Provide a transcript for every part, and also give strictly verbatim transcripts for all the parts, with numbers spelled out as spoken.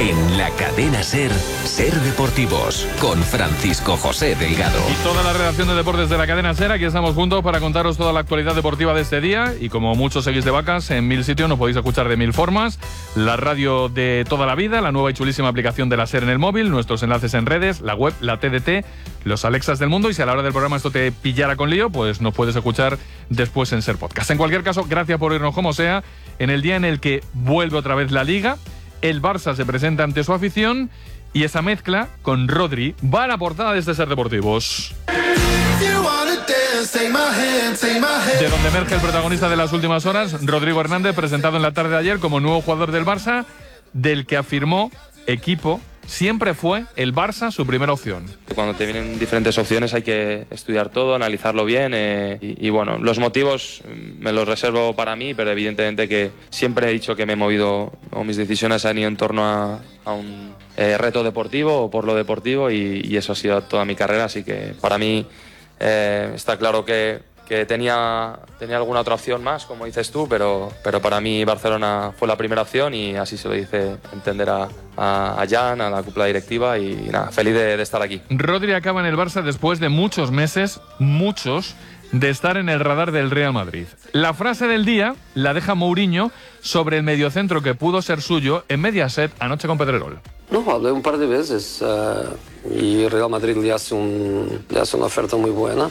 En la cadena SER, SER Deportivos, con Francisco José Delgado. Y toda la redacción de deportes de la cadena SER, aquí estamos juntos para contaros toda la actualidad deportiva de este día. Y como muchos seguís de vacas, en mil sitios nos podéis escuchar de mil formas. La radio de toda la vida, la nueva y chulísima aplicación de la SER en el móvil, nuestros enlaces en redes, la web, la T D T, los Alexas del mundo. Y si a la hora del programa esto te pillara con lío, pues nos puedes escuchar después en SER Podcast. En cualquier caso, gracias por oírnos como sea, en el día en el que vuelve otra vez la Liga. El Barça se presenta ante su afición y esa mezcla con Rodri va a la portada de este SER Deportivos. De donde emerge el protagonista de las últimas horas, Rodrigo Hernández, presentado en la tarde de ayer como nuevo jugador del Barça, del que afirmó equipo siempre fue el Barça su primera opción. Cuando te vienen diferentes opciones hay que estudiar todo, analizarlo bien eh, y, y bueno, los motivos me los reservo para mí, pero evidentemente que siempre he dicho que me he movido, o mis decisiones han ido en torno a, a un eh, reto deportivo o por lo deportivo y, y eso ha sido toda mi carrera, así que para mí eh, está claro que que tenía, tenía alguna otra opción más, como dices tú, pero, pero para mí Barcelona fue la primera opción y así se lo hice entender a, a, a Jan, a la cúpula directiva y nada, feliz de, de estar aquí. Rodri acaba en el Barça después de muchos meses, muchos, de estar en el radar del Real Madrid. La frase del día la deja Mourinho sobre el mediocentro que pudo ser suyo en Mediaset anoche con Pedrerol. No, hablé un par de veces uh, y Real Madrid le hace, un, le hace una oferta muy buena.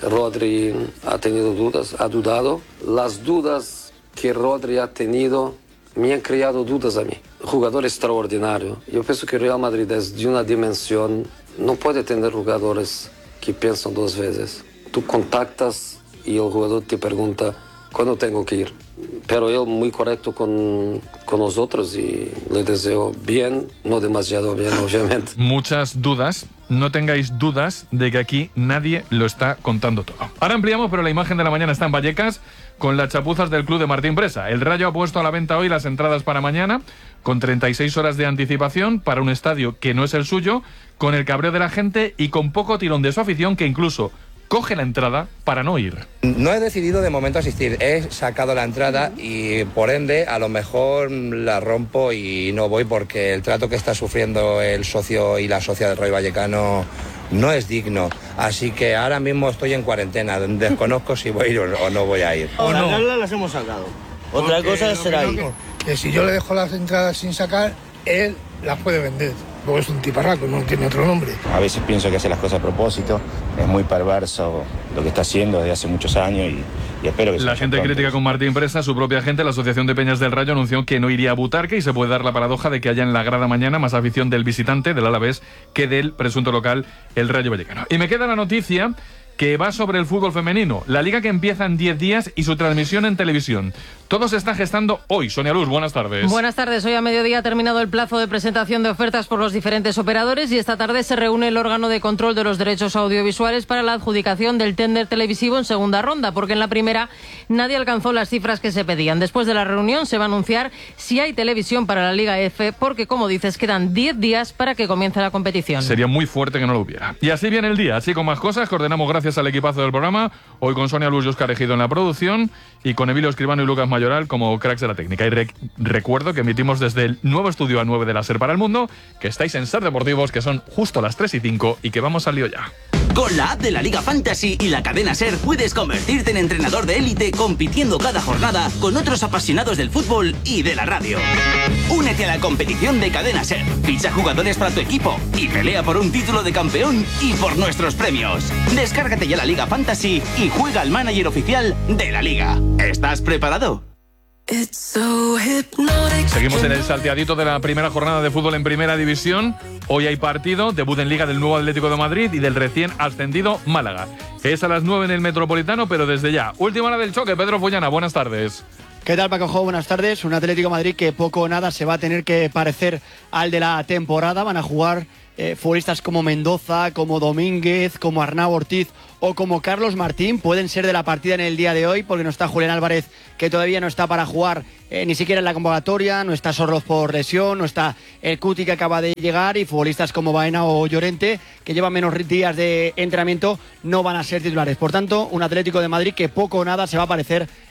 Rodri ha tenido dudas, ha dudado. Las dudas que Rodri ha tenido me han creado dudas a mí. Jugador extraordinario. Yo pienso que Real Madrid es de una dimensión, no puede tener jugadores que piensan dos veces. Tú contactas y el jugador te pregunta cuándo tengo que ir. Pero él muy correcto con, con nosotros y le deseo bien, no demasiado bien, obviamente. Muchas dudas. No tengáis dudas de que aquí nadie lo está contando todo. Ahora ampliamos, pero la imagen de la mañana está en Vallecas con las chapuzas del club de Martín Presa. El Rayo ha puesto a la venta hoy las entradas para mañana con treinta y seis horas de anticipación para un estadio que no es el suyo, con el cabreo de la gente y con poco tirón de su afición que incluso coge la entrada para no ir. No he decidido de momento asistir, he sacado la entrada y por ende a lo mejor la rompo y no voy porque el trato que está sufriendo el socio y la socia del Rayo Vallecano no es digno. Así que ahora mismo estoy en cuarentena, desconozco si voy a ir o no voy a ir. O no. Las las hemos sacado. Otra porque cosa será ir. No, que si yo le dejo las entradas sin sacar, él las puede vender. Porque es un tiparraco, no tiene otro nombre. A veces pienso que hace las cosas a propósito. Es muy perverso lo que está haciendo desde hace muchos años y, y espero que... La gente pronto. Crítica con Martín Presa, su propia gente, la Asociación de Peñas del Rayo anunció que no iría a Butarque y se puede dar la paradoja de que haya en la grada mañana más afición del visitante, del Alavés, que del presunto local, el Rayo Vallecano. Y me queda la noticia que va sobre el fútbol femenino, la liga que empieza en diez días y su transmisión en televisión. Todo se está gestando hoy. Sonia Luz, buenas tardes. Buenas tardes. Hoy a mediodía ha terminado el plazo de presentación de ofertas por los diferentes operadores y esta tarde se reúne el órgano de control de los derechos audiovisuales para la adjudicación del ténder televisivo en segunda ronda, porque en la primera nadie alcanzó las cifras que se pedían. Después de la reunión se va a anunciar si hay televisión para la Liga F, porque, como dices, quedan diez días para que comience la competición. Sería muy fuerte que no lo hubiera. Y así viene el día, así con más cosas que ordenamos gracias al equipazo del programa, hoy con Sonia Luz y Óscar Ejido en la producción y con Emilio Escribano y Lucas Mayoral como cracks de la técnica. Y rec- recuerdo que emitimos desde el nuevo estudio A nueve de la SER para el mundo, que estáis en SER Deportivos, que son justo las tres y cinco y que vamos al lío ya. Con la app de la Liga Fantasy y la cadena SER puedes convertirte en entrenador de élite compitiendo cada jornada con otros apasionados del fútbol y de la radio. Únete a la competición de cadena SER, ficha jugadores para tu equipo y pelea por un título de campeón y por nuestros premios. Descárgate ya la Liga Fantasy y juega al manager oficial de la Liga. ¿Estás preparado? Seguimos en el salteadito de la primera jornada de fútbol en Primera División. Hoy hay partido, debut en Liga del nuevo Atlético de Madrid y del recién ascendido Málaga. Es a las nueve en el Metropolitano, pero desde ya. Última hora del choque, Pedro Follana, buenas tardes. ¿Qué tal, Paco Jo? Buenas tardes. Un Atlético de Madrid que poco o nada se va a tener que parecer al de la temporada. Van a jugar eh, futbolistas como Mendoza, como Domínguez, como Arnau Ortiz o como Carlos Martín. Pueden ser de la partida en el día de hoy porque no está Julián Álvarez, que todavía no está para jugar eh, ni siquiera en la convocatoria, no está Sorloz por lesión, no está el Cuti que acaba de llegar y futbolistas como Baena o Llorente, que llevan menos días de entrenamiento, no van a ser titulares. Por tanto, un Atlético de Madrid que poco o nada se va a parecer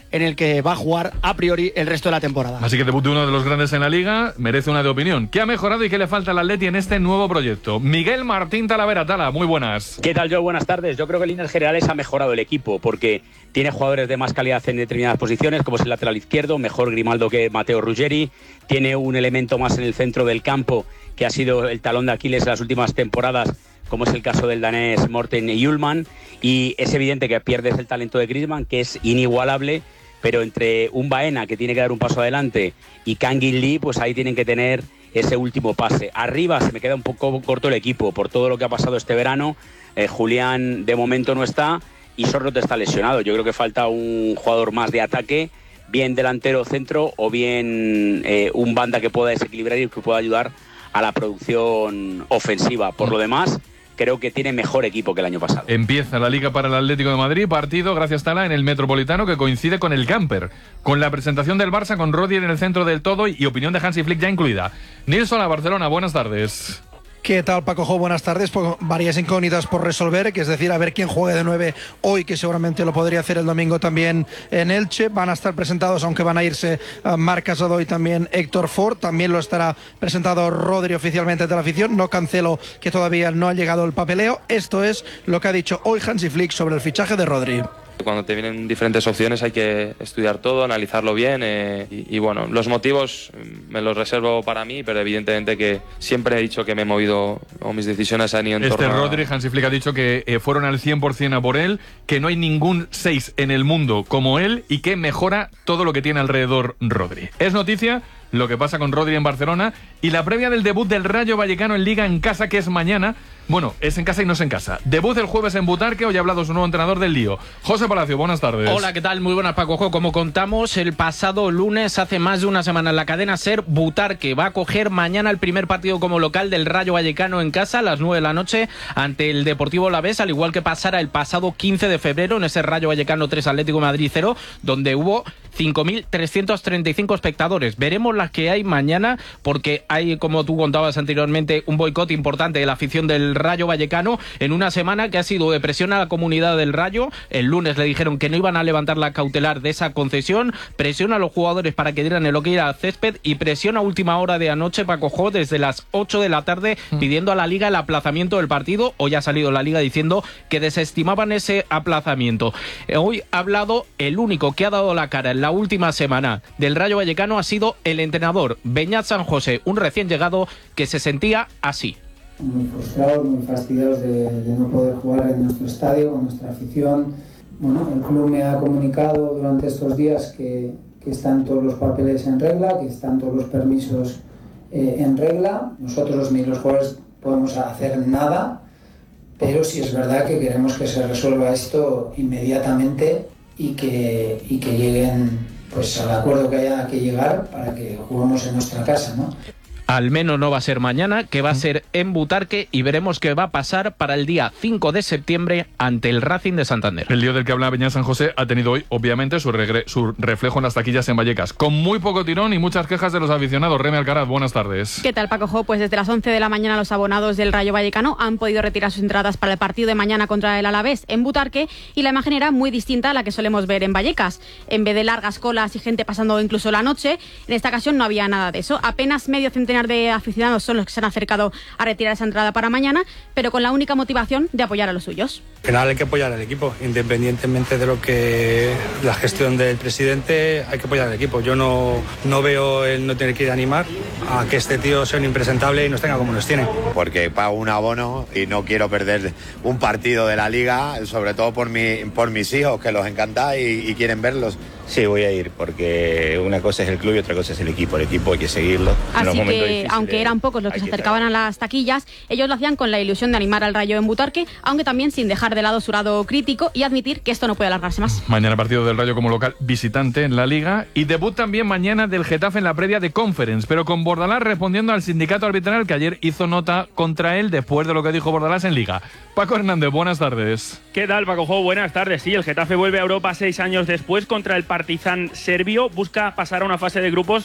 en el que va a jugar a priori el resto de la temporada. Así que debut de uno de los grandes en la Liga merece una de opinión. ¿Qué ha mejorado y qué le falta al Atleti en este nuevo proyecto? Miguel Martín Talavera. Tala, muy buenas. ¿Qué tal, Joe? Buenas tardes. Yo creo que en líneas generales ha mejorado el equipo porque tiene jugadores de más calidad en determinadas posiciones, como es el lateral izquierdo, mejor Grimaldo que Matteo Ruggeri. Tiene un elemento más en el centro del campo que ha sido el talón de Aquiles en las últimas temporadas, como es el caso del danés Morten Hjulmand, y es evidente que pierdes el talento de Griezmann, que es inigualable, pero entre un Baena, que tiene que dar un paso adelante, y Kangin Lee, pues ahí tienen que tener ese último pase. Arriba se me queda un poco corto el equipo, por todo lo que ha pasado este verano. eh, Julián de momento no está, y Sorloth está lesionado. Yo creo que falta un jugador más de ataque, bien delantero centro, o bien eh, un banda que pueda desequilibrar y que pueda ayudar a la producción ofensiva. Por lo demás, creo que tiene mejor equipo que el año pasado. Empieza la Liga para el Atlético de Madrid, partido, gracias Tala, en el Metropolitano, que coincide con el Camper, con la presentación del Barça, con Rodri en el centro del todo y opinión de Hansi Flick ya incluida. Nilsson, a Barcelona, buenas tardes. ¿Qué tal, Paco Jo? Buenas tardes. Pues varias incógnitas por resolver, que es decir, a ver quién juegue de nueve hoy, que seguramente lo podría hacer el domingo también en Elche. Van a estar presentados, aunque van a irse uh, Marc Casado y también Héctor Ford. También lo estará presentado Rodri oficialmente de la afición. No Cancelo, que todavía no ha llegado el papeleo. Esto es lo que ha dicho hoy Hansi Flick sobre el fichaje de Rodri. Cuando te vienen diferentes opciones hay que estudiar todo, analizarlo bien eh, y, y bueno, los motivos me los reservo para mí, pero evidentemente que siempre he dicho que me he movido o mis decisiones han ido en este torno a... Rodri, Hansi Flick ha dicho que eh, fueron al cien por ciento a por él, que no hay ningún seis en el mundo como él y que mejora todo lo que tiene alrededor Rodri. Es noticia lo que pasa con Rodri en Barcelona y la previa del debut del Rayo Vallecano en Liga en casa, que es mañana. Bueno, es en casa y no es en casa. Debut el jueves en Butarque. Hoy ha hablado su nuevo entrenador del Lío. José Palacio, buenas tardes. Hola, ¿qué tal? Muy buenas, Paco Jo. Como contamos, el pasado lunes, hace más de una semana, en la cadena SER, Butarque va a coger mañana el primer partido como local del Rayo Vallecano en casa a las nueve de la noche ante el Deportivo Alavés, al igual que pasara el pasado quince de febrero en ese Rayo Vallecano tres Atlético de Madrid cero, donde hubo cinco mil trescientos treinta y cinco espectadores. Veremos las que hay mañana, porque hay, como tú contabas anteriormente, un boicot importante de la afición del Rayo Vallecano en una semana que ha sido de presión a la comunidad del Rayo. El lunes le dijeron que no iban a levantar la cautelar de esa concesión, presión a los jugadores para que dieran el ok al césped y presión a última hora de anoche, Paco Jo, desde las ocho de la tarde, pidiendo a la Liga el aplazamiento del partido. Hoy ha salido la Liga diciendo que desestimaban ese aplazamiento. Hoy ha hablado el único que ha dado la cara en la última semana del Rayo Vallecano, ha sido el entrenador Beñat San José, un recién llegado que se sentía así. Muy frustrados, muy fastidiados de, de no poder jugar en nuestro estadio, con nuestra afición. Bueno, el club me ha comunicado durante estos días que, que están todos los papeles en regla, que están todos los permisos eh, en regla. Nosotros ni los jugadores podemos hacer nada, pero sí es verdad que queremos que se resuelva esto inmediatamente y que, y que lleguen pues al acuerdo que haya que llegar para que juguemos en nuestra casa, ¿no? Al menos no va a ser mañana, que va a ser en Butarque, y veremos qué va a pasar para el día cinco de septiembre ante el Racing de Santander. El lío del que habla Beñat San José ha tenido hoy, obviamente, su, regre su reflejo en las taquillas en Vallecas, con muy poco tirón y muchas quejas de los aficionados. Remy Alcaraz, buenas tardes. ¿Qué tal, Paco Jo? Pues desde las once de la mañana los abonados del Rayo Vallecano han podido retirar sus entradas para el partido de mañana contra el Alavés en Butarque, y la imagen era muy distinta a la que solemos ver en Vallecas. En vez de largas colas y gente pasando incluso la noche, en esta ocasión no había nada de eso. Apenas medio centenar de aficionados son los que se han acercado a retirar esa entrada para mañana, pero con la única motivación de apoyar a los suyos. Al final hay que apoyar al equipo, independientemente de lo que la gestión del presidente, hay que apoyar al equipo. Yo no, no veo el no tener que ir a animar a que este tío sea un impresentable y nos tenga como nos tiene. Porque pago un abono y no quiero perder un partido de la Liga, sobre todo por, mi, por mis hijos, que los encanta y, y quieren verlos. Sí, voy a ir, porque una cosa es el club y otra cosa es el equipo. El equipo hay que seguirlo. Así que, aunque eran pocos los que se acercaban a las taquillas, ellos lo hacían con la ilusión de animar al Rayo en Butarque, aunque también sin dejar de lado su lado crítico y admitir que esto no puede alargarse más. Mañana partido del Rayo como local visitante en la Liga, y debut también mañana del Getafe en la previa de Conference, pero con Bordalás respondiendo al sindicato arbitral que ayer hizo nota contra él después de lo que dijo Bordalás en Liga. Paco Hernández, buenas tardes. ¿Qué tal, Paco Jo? Buenas tardes. Sí, el Getafe vuelve a Europa seis años después contra el Partizan serbio. Busca pasar a una fase de grupos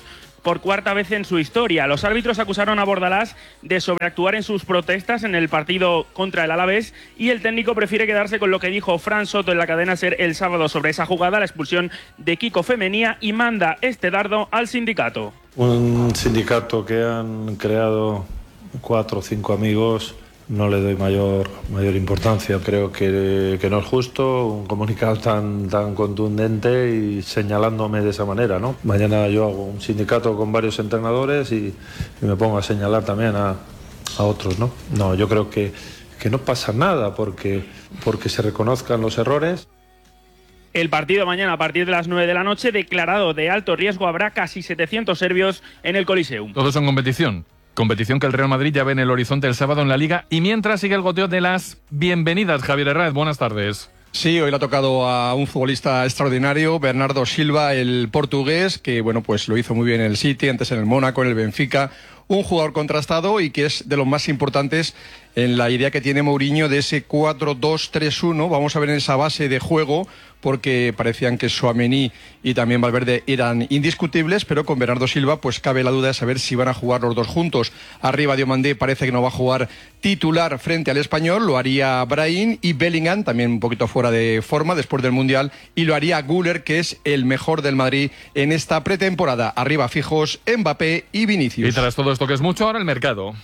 por cuarta vez en su historia. Los árbitros acusaron a Bordalás de sobreactuar en sus protestas en el partido contra el Alavés y el técnico prefiere quedarse con lo que dijo Fran Soto en la cadena SER el sábado sobre esa jugada, la expulsión de Kiko Femenía, y manda este dardo al sindicato. Un sindicato que han creado cuatro o cinco amigos, no le doy mayor, mayor importancia. Creo que, que no es justo un comunicado tan, tan contundente y señalándome de esa manera, ¿no? Mañana yo hago un sindicato con varios entrenadores y, y me pongo a señalar también a, a otros, ¿no? No, yo creo que, que no pasa nada porque, porque se reconozcan los errores. El partido mañana a partir de las nueve de la noche, declarado de alto riesgo, habrá casi setecientos serbios en el Coliseum. Todos son competición. Competición que el Real Madrid ya ve en el horizonte el sábado en la Liga. Y mientras sigue el goteo de las bienvenidas. Javier Herráez, buenas tardes. Sí, hoy le ha tocado a un futbolista extraordinario, Bernardo Silva, el portugués, que bueno, pues lo hizo muy bien en el City, antes en el Mónaco, en el Benfica. Un jugador contrastado y que es de los más importantes en la idea que tiene Mourinho de ese cuatro dos tres uno. Vamos a ver en esa base de juego, porque parecían que Tchouaméni y también Valverde eran indiscutibles, pero con Bernardo Silva pues cabe la duda de saber si van a jugar los dos juntos. Arriba Diomandé parece que no va a jugar titular frente al Español, lo haría Brahim, y Bellingham, también un poquito fuera de forma después del Mundial, y lo haría Güler, que es el mejor del Madrid en esta pretemporada. Arriba fijos Mbappé y Vinicius. Y tras todo esto que es mucho, ahora el mercado.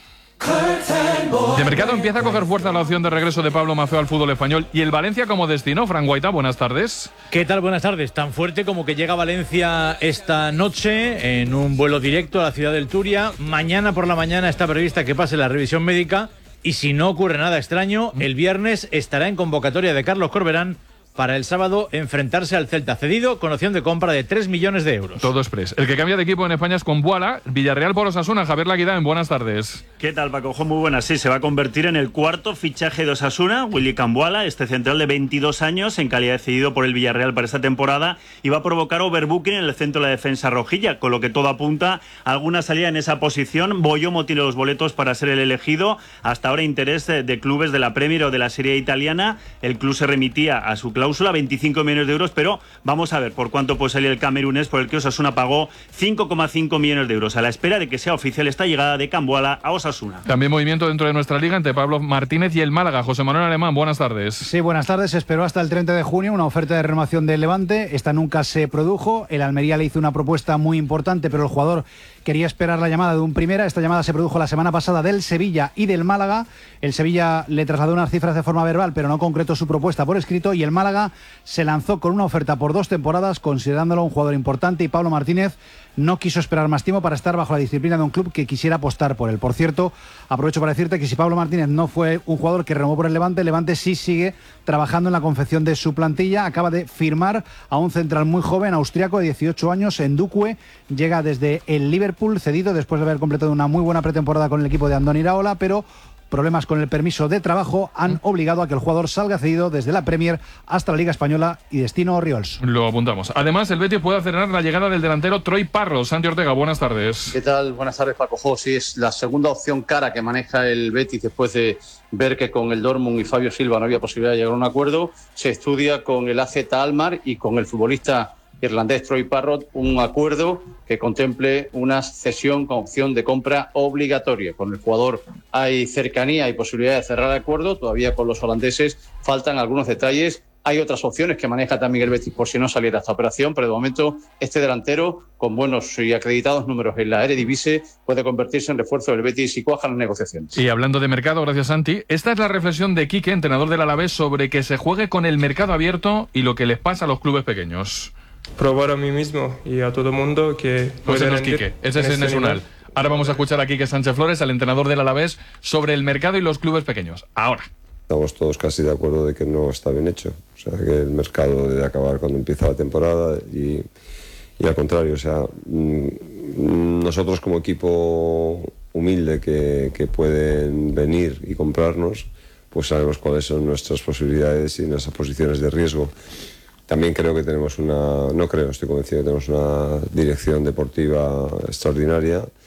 De mercado empieza a coger fuerza la opción de regreso de Pablo Maffeo al fútbol español y el Valencia como destino. Fran Guaita, buenas tardes. ¿Qué tal? Buenas tardes. Tan fuerte como que llega a Valencia esta noche en un vuelo directo a la ciudad del Turia. Mañana por la mañana está prevista que pase la revisión médica y si no ocurre nada extraño, el viernes estará en convocatoria de Carlos Corberán para el sábado enfrentarse al Celta, cedido con opción de compra de tres millones de euros. Todo express. El que cambia de equipo en España es Combuala, Villarreal por Osasuna. Javier Laguidán, buenas tardes. ¿Qué tal, Paco? Muy buenas. Sí, se va a convertir en el cuarto fichaje de Osasuna, Willy Cambuala, este central de veintidós años, en calidad de cedido por el Villarreal para esta temporada, y va a provocar overbooking en el centro de la defensa rojilla, con lo que todo apunta a alguna salida en esa posición. Boyomo tiene los boletos para ser el elegido. Hasta ahora interés de, de clubes de la Premier o de la Serie italiana. El club se remitía a su cláusula, veinticinco millones de euros, pero vamos a ver por cuánto puede salir el camerunés, por el que Osasuna pagó cinco coma cinco millones de euros, a la espera de que sea oficial esta llegada de Cambuala a Osasuna. También movimiento dentro de nuestra liga entre Pablo Martínez y el Málaga. José Manuel Alemán, buenas tardes. Sí, buenas tardes. Se esperó hasta el treinta de junio una oferta de renovación del Levante. Esta nunca se produjo. El Almería le hizo una propuesta muy importante, pero el jugador quería esperar la llamada de un primera. Esta llamada se produjo la semana pasada del Sevilla y del Málaga. El Sevilla le trasladó unas cifras de forma verbal, pero no concretó su propuesta por escrito, y el Málaga se lanzó con una oferta por dos temporadas, considerándolo un jugador importante, y Pablo Martínez no quiso esperar más tiempo para estar bajo la disciplina de un club que quisiera apostar por él. Por cierto, aprovecho para decirte que si Pablo Martínez no fue un jugador que renovó por el Levante, el Levante sí sigue trabajando en la confección de su plantilla. Acaba de firmar a un central muy joven, austriaco, de dieciocho años, Ndukwe. Llega desde el Liverpool, cedido después de haber completado una muy buena pretemporada con el equipo de Andoni Iraola, pero problemas con el permiso de trabajo han obligado a que el jugador salga cedido desde la Premier hasta la Liga Española y destino Oriols. Lo apuntamos. Además, el Betis puede acelerar la llegada del delantero Troy Parros. Santi Ortega, buenas tardes. ¿Qué tal? Buenas tardes, Paco. Sí, es la segunda opción cara que maneja el Betis después de ver que con el Dortmund y Fabio Silva no había posibilidad de llegar a un acuerdo. Se estudia con el A Z Alkmaar y con el futbolista irlandés Troy Parrott un acuerdo que contemple una cesión con opción de compra obligatoria. Con el jugador hay cercanía y posibilidad de cerrar el acuerdo. Todavía con los holandeses faltan algunos detalles. Hay otras opciones que maneja también el Betis por si no saliera esta operación, pero de momento este delantero, con buenos y acreditados números en la Eredivisie, puede convertirse en refuerzo del Betis si cuajan las negociaciones. Y hablando de mercado, gracias Santi, esta es la reflexión de Quique, entrenador del Alavés, sobre que se juegue con el mercado abierto y lo que les pasa a los clubes pequeños. Probar a mí mismo y a todo el mundo que pues ese no es Quique, ese es este Nesunal. Ahora vamos a escuchar a Quique Sánchez Flores, al entrenador del Alavés, sobre el mercado y los clubes pequeños. Ahora. Estamos todos casi de acuerdo de que no está bien hecho. O sea, que el mercado debe acabar cuando empieza la temporada y, y al contrario. O sea, nosotros como equipo humilde que, que pueden venir y comprarnos, pues sabemos cuáles son nuestras posibilidades y nuestras posiciones de riesgo. También creo que tenemos una, no creo, estoy convencido que tenemos una dirección deportiva extraordinaria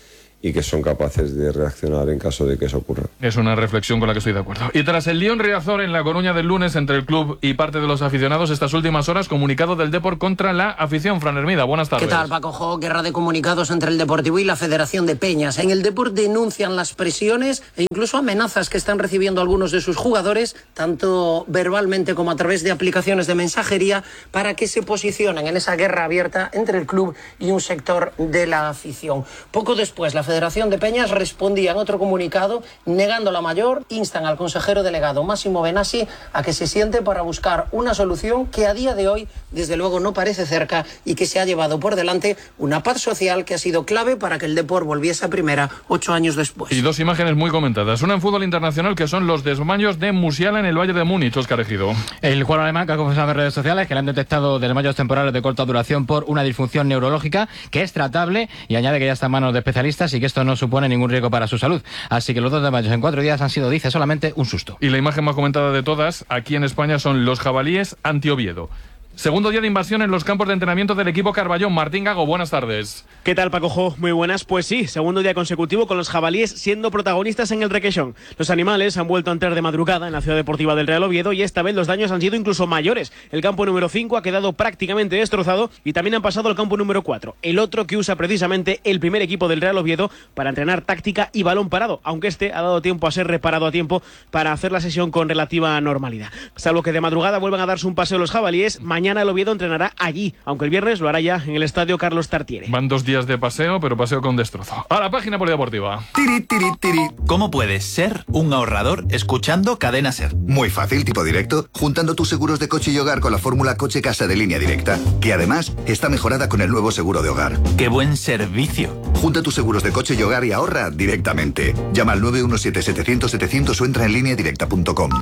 y que son capaces de reaccionar en caso de que eso ocurra. Es una reflexión con la que estoy de acuerdo. Y tras el lío en Riazor en La Coruña del lunes entre el club y parte de los aficionados, estas últimas horas, comunicado del Depor contra la afición. Fran Hermida, buenas tardes. ¿Qué tal, Paco Jo? Guerra de comunicados entre el Deportivo y la Federación de Peñas. En el Depor denuncian las presiones e incluso amenazas que están recibiendo algunos de sus jugadores, tanto verbalmente como a través de aplicaciones de mensajería, para que se posicionen en esa guerra abierta entre el club y un sector de la afición. Poco después, la Federación de Peñas respondía en otro comunicado negando la mayor, instan al consejero delegado Máximo Benassi a que se siente para buscar una solución que a día de hoy desde luego no parece cerca y que se ha llevado por delante una paz social que ha sido clave para que el Depor volviese a primera ocho años después. Y dos imágenes muy comentadas, una en fútbol internacional que son los desmayos de Musiala en el Valle de Múnich. Óscar Ejido. El jugador alemán que ha confesado en redes sociales que le han detectado desmayos temporales de corta duración por una disfunción neurológica que es tratable, y añade que ya está en manos de especialistas y que esto no supone ningún riesgo para su salud. Así que los dos desmayos en cuatro días han sido, dice, solamente un susto. Y la imagen más comentada de todas aquí en España son los jabalíes ante Oviedo. Segundo día de invasión en los campos de entrenamiento del equipo Carballón. Martín Gago, buenas tardes. ¿Qué tal, Paco Jo? Muy buenas. Pues sí, segundo día consecutivo con los jabalíes siendo protagonistas en el Requeixón. Los animales han vuelto a entrar de madrugada en la ciudad deportiva del Real Oviedo y esta vez los daños han sido incluso mayores. El campo número cinco ha quedado prácticamente destrozado y también han pasado al campo número cuatro, el otro que usa precisamente el primer equipo del Real Oviedo para entrenar táctica y balón parado, aunque este ha dado tiempo a ser reparado a tiempo para hacer la sesión con relativa normalidad. Salvo que de madrugada vuelvan a darse un paseo los jabalíes, mañana el Oviedo entrenará allí, aunque el viernes lo hará ya en el estadio Carlos Tartiere. Van dos días de paseo, pero paseo con destrozo. A la página polideportiva. Tiri, tiri, tiri. ¿Cómo puedes ser un ahorrador escuchando Cadena Ser? Muy fácil, tipo directo, juntando tus seguros de coche y hogar con la fórmula Coche Casa de Línea Directa, que además está mejorada con el nuevo seguro de hogar. ¡Qué buen servicio! Junta tus seguros de coche y hogar y ahorra directamente. Llama al nueve uno siete, setecientos, setecientos o entra en línea directa punto com.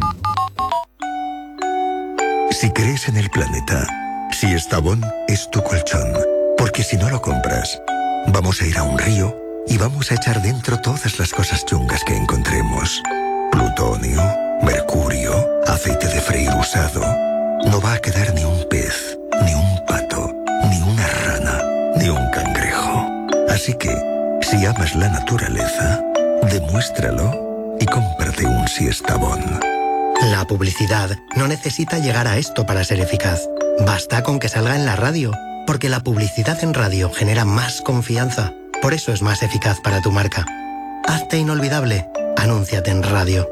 Si crees en el planeta, si Estavón es tu colchón, porque si no lo compras, vamos a ir a un río y vamos a echar dentro todas las cosas chungas que encontremos. Plutonio, mercurio, aceite de freír usado. No va a quedar ni un pez, ni un pato, ni una rana, ni un cangrejo. Así que, si amas la naturaleza, demuéstralo y cómprate un Siestabón. La publicidad no necesita llegar a esto para ser eficaz. Basta con que salga en la radio, porque la publicidad en radio genera más confianza. Por eso es más eficaz para tu marca. Hazte inolvidable. Anúnciate en radio.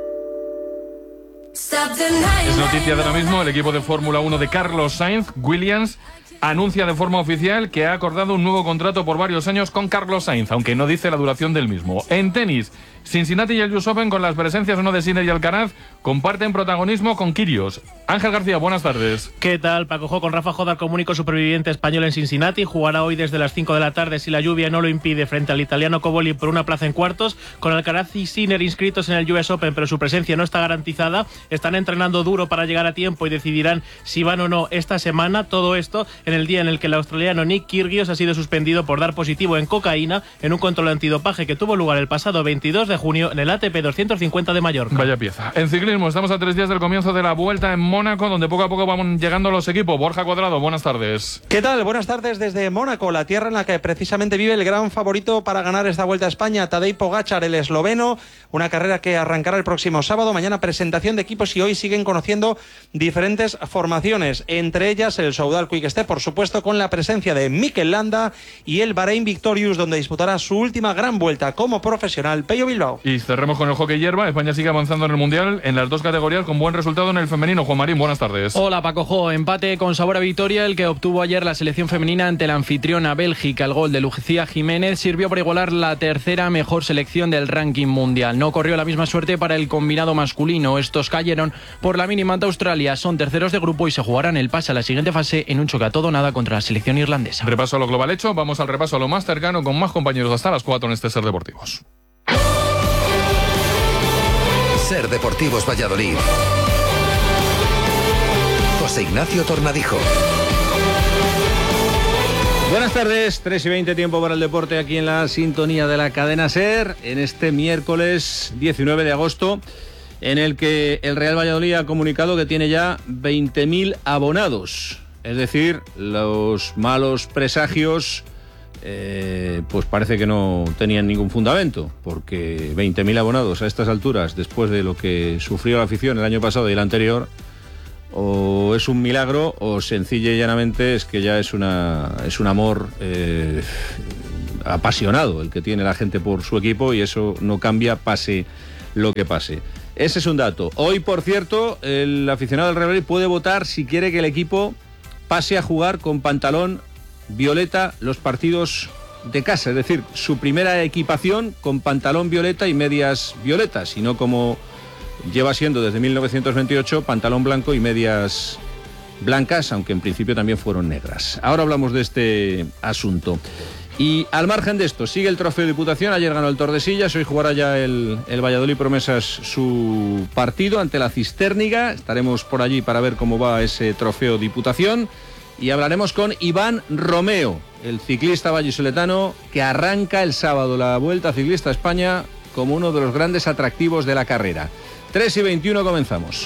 Es noticia de ahora mismo, el equipo de Fórmula uno de Carlos Sainz, Williams, anuncia de forma oficial que ha acordado un nuevo contrato por varios años con Carlos Sainz, aunque no dice la duración del mismo. En tenis, Cincinnati y el U S Open, con las presencias uno de Sinner y Alcaraz, comparten protagonismo con Kyrgios. Ángel García, buenas tardes. ¿Qué tal, Paco Jo? Con Rafa Jodar como único superviviente español en Cincinnati. Jugará hoy desde las cinco de la tarde si la lluvia no lo impide frente al italiano Coboli por una plaza en cuartos. Con Alcaraz y Sinner inscritos en el U S Open, pero su presencia no está garantizada. Están entrenando duro para llegar a tiempo y decidirán si van o no esta semana. Todo esto en el día en el que el australiano Nick Kyrgios ha sido suspendido por dar positivo en cocaína en un control antidopaje que tuvo lugar el pasado veintidós de junio en el A T P doscientos cincuenta de Mallorca. Vaya pieza. En ciclismo, estamos a tres días del comienzo de la Vuelta en Mónaco, donde poco a poco van llegando los equipos. Borja Cuadrado, buenas tardes. ¿Qué tal? Buenas tardes desde Mónaco, la tierra en la que precisamente vive el gran favorito para ganar esta Vuelta a España, Tadej Pogačar, el esloveno. Una carrera que arrancará el próximo sábado. Mañana presentación de equipos y hoy siguen conociendo diferentes formaciones, entre ellas el Soudal Quick Step, por supuesto, con la presencia de Mikel Landa, y el Bahrein Victorious, donde disputará su última gran vuelta como profesional, Pello Bilbao. Y cerremos con el hockey hierba. España sigue avanzando en el Mundial en las dos categorías con buen resultado en el femenino. Juan Marín, buenas tardes. Hola, Paco Jo. Empate con sabor a victoria el que obtuvo ayer la selección femenina ante la anfitriona Bélgica. El gol de Lucía Jiménez sirvió para igualar la tercera mejor selección del ranking mundial. No corrió la misma suerte para el combinado masculino. Estos cayeron por la mínima ante Australia. Son terceros de grupo y se jugarán el pase a la siguiente fase en un choque a todo nada contra la selección irlandesa. Repaso a lo global hecho. Vamos al repaso a lo más cercano con más compañeros hasta las cuatro en este Ser Deportivos. Ser Deportivos Valladolid. José Ignacio Tornadijo. Buenas tardes, tres y veinte, tiempo para el deporte aquí en la sintonía de la cadena SER, en este miércoles diecinueve de agosto, en el que el Real Valladolid ha comunicado que tiene ya veinte mil abonados. Es decir, los malos presagios eh, pues parece que no tenían ningún fundamento, porque veinte mil abonados a estas alturas, después de lo que sufrió la afición el año pasado y el anterior, o es un milagro o sencilla y llanamente es que ya es una es un amor eh, apasionado el que tiene la gente por su equipo, y eso no cambia pase lo que pase. Ese es un dato. Hoy, por cierto, el aficionado del Real Madrid puede votar si quiere que el equipo pase a jugar con pantalón violeta los partidos de casa, es decir, su primera equipación con pantalón violeta y medias violetas, y no como lleva siendo desde mil novecientos veintiocho, pantalón blanco y medias blancas, aunque en principio también fueron negras. Ahora hablamos de este asunto. Y al margen de esto, sigue el trofeo Diputación. Ayer ganó el Tordesillas, hoy jugará ya el, el Valladolid Promesas su partido ante la Cistérniga. Estaremos por allí para ver cómo va ese trofeo Diputación. Y hablaremos con Iván Romeo, el ciclista vallisoletano que arranca el sábado la Vuelta Ciclista a España como uno de los grandes atractivos de la carrera. tres y veintiuno, comenzamos.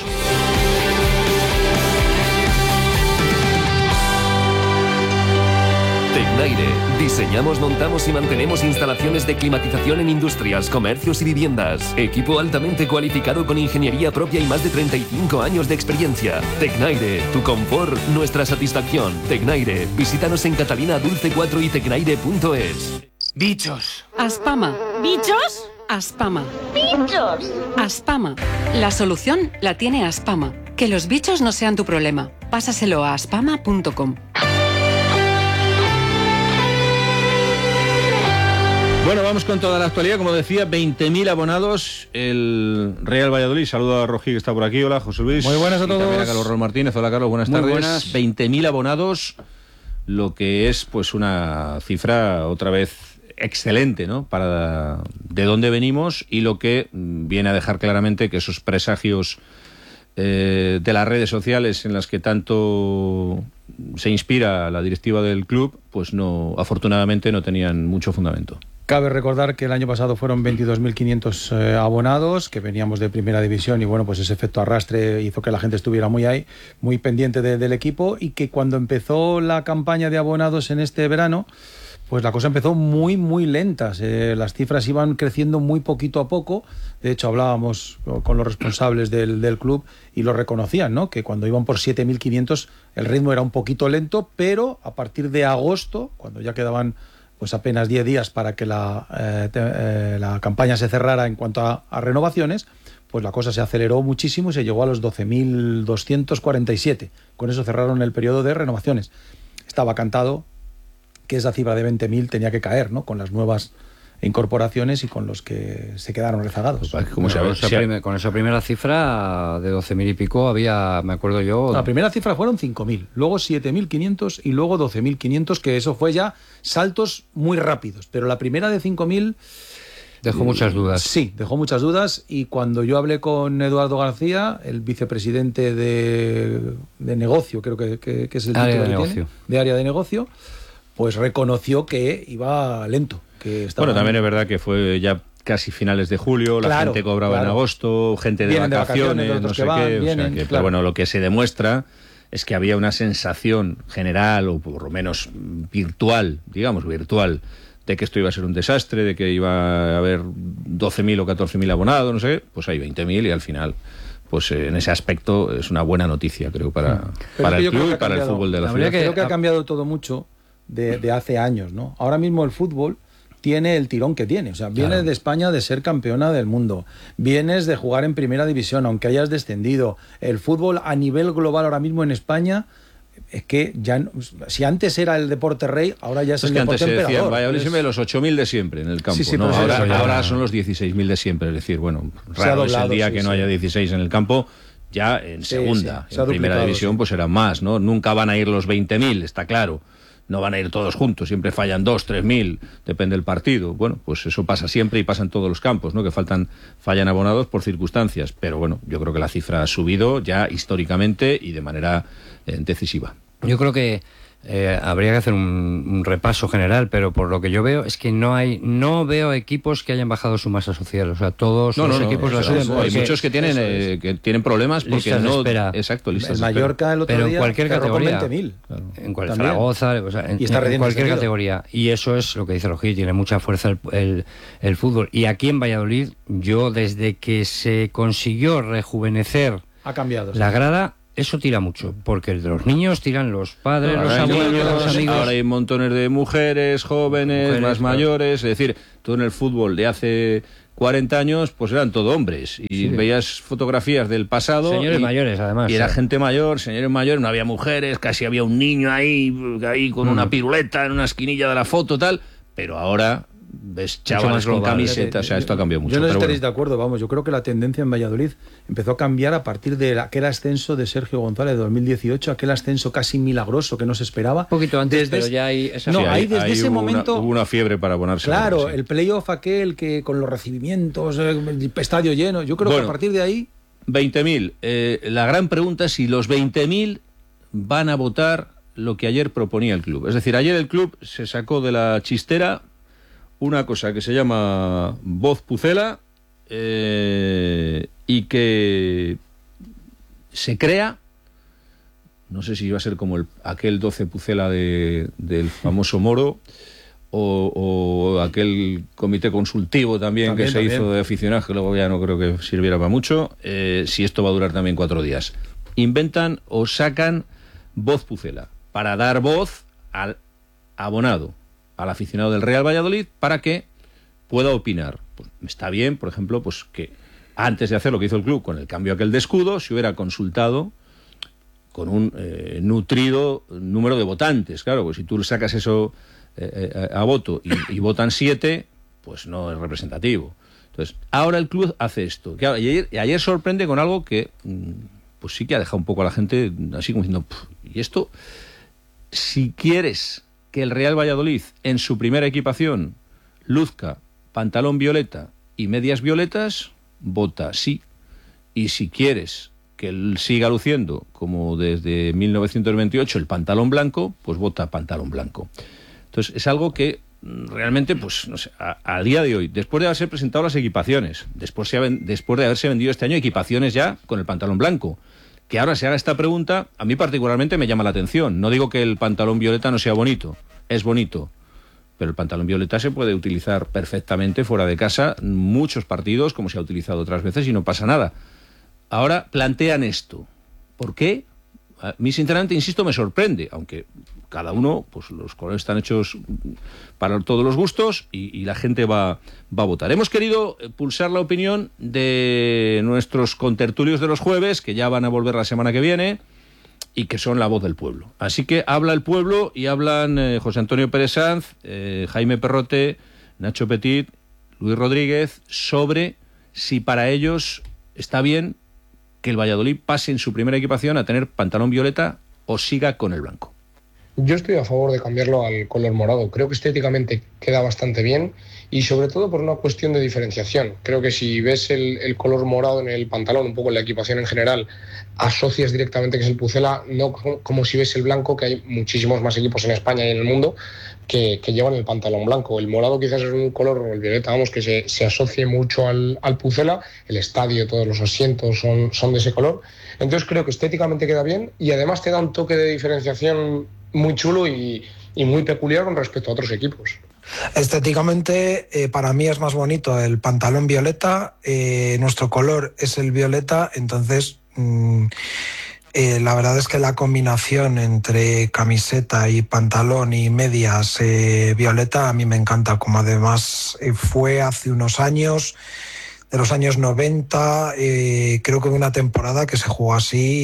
Tecnaire. Diseñamos, montamos y mantenemos instalaciones de climatización en industrias, comercios y viviendas. Equipo altamente cualificado con ingeniería propia y más de treinta y cinco años de experiencia. Tecnaire. Tu confort, nuestra satisfacción. Tecnaire. Visítanos en Catalina Dulce cuatro y tecnaire punto es. Bichos. Aspama. ¿Bichos? Aspama. ¡Bichos! Aspama. La solución la tiene Aspama. Que los bichos no sean tu problema. Pásaselo a aspama punto com. Bueno, vamos con toda la actualidad. Como decía, veinte mil abonados. El Real Valladolid. Saluda a Rojí, que está por aquí. Hola, José Luis. Muy buenas a todos. Y también a Carlos Raúl Martínez. Hola, Carlos, buenas Muy tardes. buenas. veinte mil abonados, lo que es pues una cifra otra vez excelente, ¿no? Para de dónde venimos, y lo que viene a dejar claramente que esos presagios eh, de las redes sociales en las que tanto se inspira la directiva del club, pues no, afortunadamente no tenían mucho fundamento. Cabe recordar que el año pasado fueron veintidós mil quinientos eh, abonados, que veníamos de primera división, y bueno, pues ese efecto arrastre hizo que la gente estuviera muy ahí, muy pendiente de, del equipo, y que cuando empezó la campaña de abonados en este verano, pues la cosa empezó muy, muy lenta. Eh, las cifras iban creciendo muy poquito a poco. De hecho, hablábamos con los responsables del, del club y lo reconocían, ¿no? Que cuando iban por siete mil quinientos el ritmo era un poquito lento, pero a partir de agosto, cuando ya quedaban pues apenas diez días para que la, eh, te, eh, la campaña se cerrara en cuanto a, a renovaciones, pues la cosa se aceleró muchísimo y se llegó a los doce mil doscientos cuarenta y siete. Con eso cerraron el periodo de renovaciones. Estaba cantado que esa cifra de veinte mil tenía que caer, ¿no? Con las nuevas incorporaciones y con los que se quedaron rezagados. Pues, como no, esa si prim- con esa primera cifra de doce mil y pico había, me acuerdo yo... La primera cifra fueron cinco mil, luego siete mil quinientos y luego doce mil quinientos, que eso fue ya saltos muy rápidos. Pero la primera de cinco mil... Dejó muchas dudas. Sí, dejó muchas dudas, y cuando yo hablé con Eduardo García, el vicepresidente de, de negocio, creo que, que, que es el área título de que negocio. tiene, de área de negocio, pues reconoció que iba lento. Que estaba... Bueno, también es verdad que fue ya casi finales de julio, la claro, gente cobraba claro. en agosto, gente de vienen vacaciones, de vacaciones no sé van, qué. vienen, o sea que, claro. Pero bueno, lo que se demuestra es que había una sensación general, o por lo menos virtual, digamos, virtual, de que esto iba a ser un desastre, de que iba a haber doce mil o catorce mil abonados, no sé, pues hay veinte mil, y al final, pues eh, en ese aspecto es una buena noticia, creo, para, para el club y para el fútbol de la ciudad. Que, creo que ha cambiado todo mucho de, de hace años, ¿no? Ahora mismo el fútbol tiene el tirón que tiene, o sea, vienes claro. de España de ser campeona del mundo, vienes de jugar en primera división, aunque hayas descendido. El fútbol a nivel global ahora mismo en España, es que ya, si antes era el deporte rey, ahora ya es, es el que deporte antes se emperador. Decía, Valladolid siempre de los ocho mil de siempre en el campo, sí, sí, ¿no? pues ahora, eso, ya... ahora son los dieciséis mil de siempre, es decir, bueno, raro doblado, es el día sí, que no sí. haya dieciséis en el campo. Ya en sí, segunda, sí, en primera división, sí. pues eran más, ¿no? Nunca van a ir los veinte mil, está claro. No van a ir todos juntos, siempre fallan dos, tres mil, depende del partido. Bueno, pues eso pasa siempre y pasa en todos los campos, ¿no? Que faltan, fallan abonados por circunstancias. Pero bueno, yo creo que la cifra ha subido ya históricamente y de manera eh, decisiva. Yo creo que Eh, habría que hacer un, un repaso general, pero por lo que yo veo es que no hay, no veo equipos que hayan bajado su masa social. O sea, todos no, los no, equipos no, la suben. eso, hay muchos que tienen eh, que tienen problemas porque listas no. De espera. Exacto, listas el de Mallorca espera. el otro pero día en cualquier categoría. veinte mil. Claro. En cualquier También. Zaragoza, o sea, en, y está en cualquier sentido. categoría. Y eso es lo que dice Rogi, tiene mucha fuerza el, el, el fútbol. Y aquí en Valladolid, yo desde que se consiguió rejuvenecer Ha cambiado. la grada. Eso tira mucho, porque de los niños tiran los padres, Ahora los hay abuelos, niños, los amigos. Ahora hay montones de mujeres, jóvenes, Mujeres, más claro. mayores. Es decir, tú en el fútbol de hace cuarenta años, pues eran todo hombres. Y Sí. veías fotografías del pasado. Señores y, mayores, además. Y era sí. gente mayor, señores mayores, no había mujeres, casi había un niño ahí, ahí con Mm. una piruleta en una esquinilla de la foto, tal. Pero ahora ves chavales más con global. camiseta, o sea, esto ha cambiado mucho. Yo no pero estaréis bueno. de acuerdo, vamos, yo creo que la tendencia en Valladolid empezó a cambiar a partir de aquel ascenso de Sergio González de dos mil dieciocho, aquel ascenso casi milagroso que no se esperaba. Un poquito antes, desde pero es... ya hay esa No, Sí, ahí desde ahí ese hubo momento... Una, hubo una fiebre para abonarse. Claro, sí. el playoff aquel que con los recibimientos, el estadio lleno, yo creo Bueno, que a partir de ahí... veinte mil. Eh, la gran pregunta es si los veinte mil van a votar lo que ayer proponía el club. Es decir, ayer el club se sacó de la chistera una cosa que se llama Voz Pucela eh, y que se crea, no sé si iba a ser como el, aquel doce Pucela de, del famoso Moro o, o aquel comité consultivo también, También, que se también. hizo de aficionados, que luego ya no creo que sirviera para mucho, eh, si esto va a durar también cuatro días. Inventan o sacan Voz Pucela para dar voz al abonado, al aficionado del Real Valladolid, para que pueda opinar. Pues está bien, por ejemplo, pues que antes de hacer lo que hizo el club con el cambio aquel de escudo, se hubiera consultado con un eh, nutrido número de votantes. Claro, pues si tú sacas eso eh, eh, a voto y, y votan siete, pues no es representativo. Entonces, ahora el club hace esto. Que y ayer, y ayer sorprende con algo que pues sí que ha dejado un poco a la gente así como diciendo, ¿y esto? Si quieres que el Real Valladolid en su primera equipación luzca pantalón violeta y medias violetas, vota sí. Y si quieres que él siga luciendo como desde mil novecientos veintiocho el pantalón blanco, pues vota pantalón blanco. Entonces es algo que realmente, pues no sé, a, a día de hoy, después de haberse presentado las equipaciones, después, se ha, después de haberse vendido este año equipaciones ya con el pantalón blanco, que ahora se haga esta pregunta, a mí particularmente me llama la atención. No digo que el pantalón violeta no sea bonito, es bonito, pero el pantalón violeta se puede utilizar perfectamente fuera de casa, muchos partidos, como se ha utilizado otras veces, y no pasa nada. Ahora plantean esto. ¿Por qué? A mí, sinceramente, insisto, me sorprende, aunque cada uno, pues los colores están hechos para todos los gustos y, y la gente va, va a votar. Hemos querido pulsar la opinión de nuestros contertulios de los jueves, que ya van a volver la semana que viene, y que son la voz del pueblo. Así que habla el pueblo y hablan eh, José Antonio Pérez Sanz, eh, Jaime Perrote, Nacho Petit, Luis Rodríguez, sobre si para ellos está bien que el Valladolid pase en su primera equipación a tener pantalón violeta o siga con el blanco. Yo estoy a favor de cambiarlo al color morado. Creo que estéticamente queda bastante bien y sobre todo por una cuestión de diferenciación. Creo que si ves el, el color morado en el pantalón, un poco en la equipación en general, asocias directamente que es el Pucela, no como si ves el blanco, que hay muchísimos más equipos en España y en el mundo que, que llevan el pantalón blanco. El morado quizás es un color, o el violeta, vamos, que se, se asocie mucho al, al Pucela. El estadio, todos los asientos son, son de ese color. Entonces creo que estéticamente queda bien y además te da un toque de diferenciación muy chulo y, y muy peculiar con respecto a otros equipos. Estéticamente, eh, para mí es más bonito el pantalón violeta. Eh, nuestro color es el violeta, entonces mmm, eh, la verdad es que la combinación entre camiseta y pantalón y medias eh, violeta a mí me encanta, como además eh, fue hace unos años, de los años noventa, eh, creo que hubo una temporada que se jugó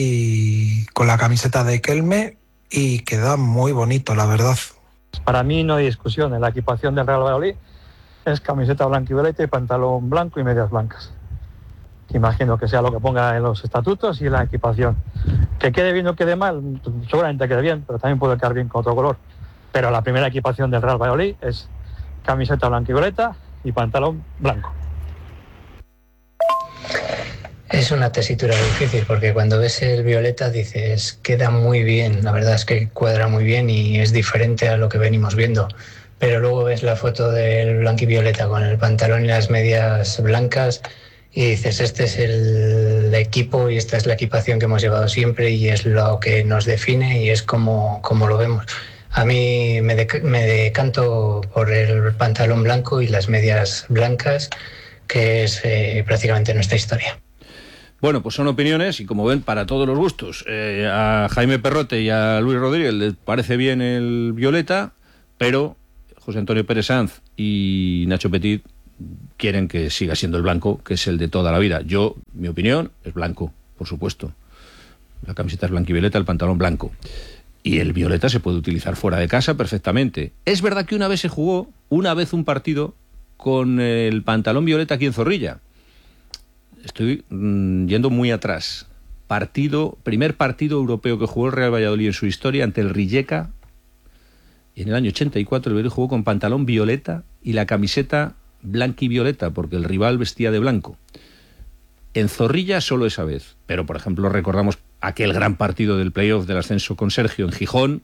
así con la camiseta de Kelme y queda muy bonito, la verdad. Para mí no hay discusión, en la equipación del Real Valladolid es camiseta blanca y violeta y pantalón blanco y medias blancas. Imagino que sea lo que ponga en los estatutos y en la equipación. Que quede bien o quede mal, seguramente quede bien, pero también puede quedar bien con otro color. Pero la primera equipación del Real Valladolid es camiseta blanca y violeta y pantalón blanco. Es una tesitura difícil porque cuando ves el violeta dices, queda muy bien, la verdad es que cuadra muy bien y es diferente a lo que venimos viendo. Pero luego ves la foto del blanquivioleta con el pantalón y las medias blancas y dices, este es el equipo y esta es la equipación que hemos llevado siempre y es lo que nos define y es como, como lo vemos. A mí me, dec- me decanto por el pantalón blanco y las medias blancas, que es eh, prácticamente nuestra historia. Bueno, pues son opiniones y como ven, para todos los gustos. Eh, a Jaime Perrote y a Luis Rodríguez les parece bien el violeta, pero José Antonio Pérez Sanz y Nacho Petit quieren que siga siendo el blanco, que es el de toda la vida. Yo, mi opinión, es blanco, por supuesto. La camiseta es blanquivioleta, el pantalón blanco. Y el violeta se puede utilizar fuera de casa perfectamente. Es verdad que una vez se jugó, una vez un partido con el pantalón violeta aquí en Zorrilla. Estoy mmm, yendo muy atrás. Partido, primer partido europeo que jugó el Real Valladolid en su historia ante el Rijeka. Y en el año ochenta y cuatro el Valladolid jugó con pantalón violeta y la camiseta blanquivioleta, porque el rival vestía de blanco. En Zorrilla solo esa vez. Pero, por ejemplo, recordamos aquel gran partido del playoff del ascenso con Sergio en Gijón,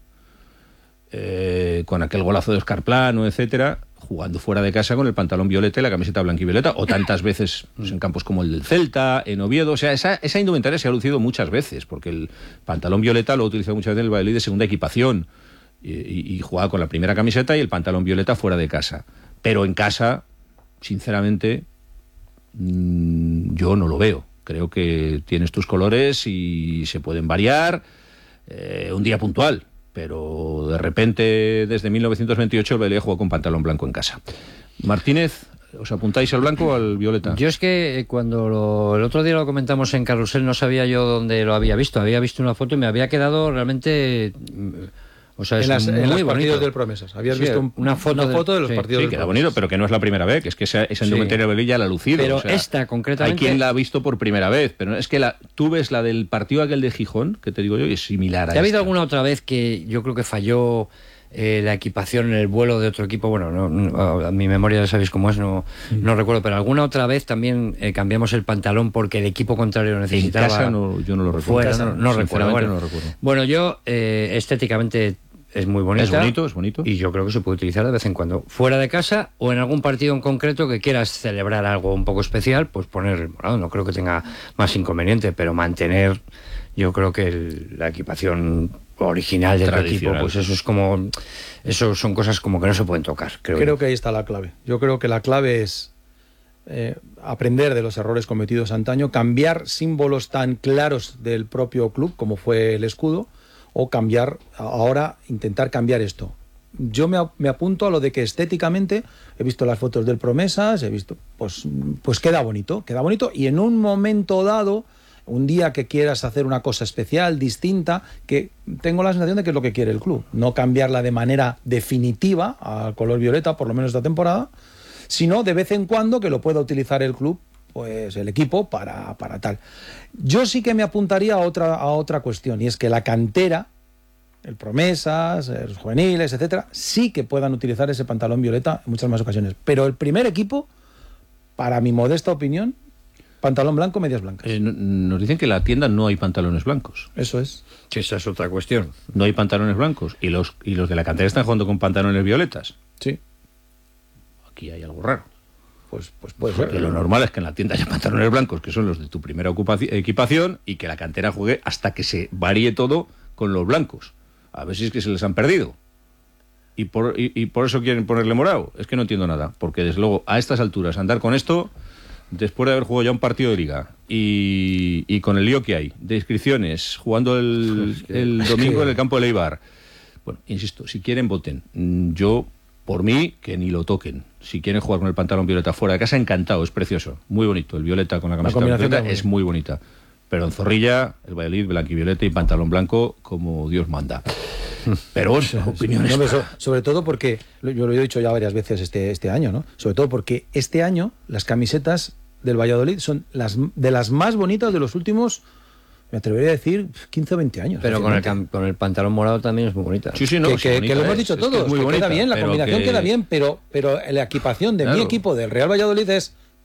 eh, con aquel golazo de Óscar Plano, etcétera, jugando fuera de casa con el pantalón violeta y la camiseta blanquivioleta, o tantas veces pues, en campos como el del Celta, en Oviedo. O sea, esa, esa indumentaria se ha lucido muchas veces, porque el pantalón violeta lo ha utilizado muchas veces en el Valladolid de segunda equipación, y, y, y jugaba con la primera camiseta y el pantalón violeta fuera de casa. Pero en casa, sinceramente, mmm, yo no lo veo. Creo que tienes tus colores y se pueden variar eh, un día puntual, pero de repente desde mil novecientos veintiocho el Valladolid jugó con pantalón blanco en casa. Martínez, ¿os apuntáis al blanco o al violeta? Yo es que cuando lo, el otro día lo comentamos en Carrusel no sabía yo dónde lo había visto. Había visto una foto y me había quedado realmente... O sea, es en, las, muy en los bonito. Partidos del Promesas. Habías sí, visto un, una foto, una foto de, de, de los sí, partidos sí, del queda Promesas. bonito, pero que no es la primera vez, que es que esa, esa indumentaria sí. ya la ha lucido. Pero o sea, esta concretamente... hay quien la ha visto por primera vez, pero es que la, tú ves la del partido aquel de Gijón, que te digo yo, y es similar a esta. ¿Ha habido alguna otra vez que yo creo que falló eh, la equipación en el vuelo de otro equipo? Bueno, no, no, a mi memoria ya sabéis cómo es, no, mm. no recuerdo, pero alguna otra vez también eh, cambiamos el pantalón porque el equipo contrario necesitaba... En casa no, yo no lo recuerdo. Fuera, no, no recuerdo. Bueno, no recuerdo. Bueno, yo eh, estéticamente... Es muy bonita. Es bonito, es bonito. Y yo creo que se puede utilizar de vez en cuando. Fuera de casa o en algún partido en concreto que quieras celebrar algo un poco especial, pues poner el morado. No creo que tenga más inconveniente, pero mantener, yo creo que el, la equipación original del equipo, pues eso es como... Eso son cosas como que no se pueden tocar, creo. Creo yo. que ahí está la clave. Yo creo que la clave es eh, aprender de los errores cometidos antaño, cambiar símbolos tan claros del propio club, como fue el escudo, o cambiar, ahora intentar cambiar esto. Yo me, me apunto a lo de que estéticamente he visto las fotos del Promesas, he visto, pues, pues queda bonito, queda bonito, y en un momento dado, un día que quieras hacer una cosa especial, distinta, que tengo la sensación de que es lo que quiere el club, no cambiarla de manera definitiva al color violeta, por lo menos esta temporada, sino de vez en cuando que lo pueda utilizar el club, pues el equipo para, para tal. Yo sí que me apuntaría a otra, a otra cuestión, y es que la cantera, el Promesas, los juveniles, etcétera, sí que puedan utilizar ese pantalón violeta en muchas más ocasiones. Pero el primer equipo, para mi modesta opinión, pantalón blanco, medias blancas. Eh, nos dicen que en la tienda no hay pantalones blancos. Eso es. Sí, esa es otra cuestión. No hay pantalones blancos. Y los, y los de la cantera están jugando con pantalones violetas. Sí. Aquí hay algo raro. Pues, pues puede Porque ser. lo normal es que en la tienda haya pantalones blancos, que son los de tu primera equipación, y que la cantera juegue hasta que se varíe todo con los blancos. A ver si es que se les han perdido. Y por, y, y por eso quieren ponerle morado. Es que no entiendo nada. Porque desde luego, a estas alturas, andar con esto, después de haber jugado ya un partido de liga, y, y con el lío que hay, de inscripciones, jugando el, es que, el domingo es que... en el campo de Eibar. Bueno, insisto, si quieren, voten. Yo... Por mí, que ni lo toquen. Si quieren jugar con el pantalón violeta fuera de casa, encantado, es precioso. Muy bonito. El violeta con la camiseta violeta es muy bonita. Pero en Zorrilla, el Valladolid, blanquivioleta y pantalón blanco, como Dios manda. Pero bueno, sí, opiniones. Sí, no, so, sobre todo porque, yo lo he dicho ya varias veces este, este año, ¿no? Sobre todo porque este año las camisetas del Valladolid son las de las más bonitas de los últimos... Me atrevería a decir quince o veinte años. Pero con el, con el pantalón morado también es muy bonita. Sí, sí, no, que, que, que lo hemos dicho es, todos, es que, muy que bonita, queda bien, la combinación que... queda bien, pero, pero la equipación de claro. mi equipo, del Real Valladolid, es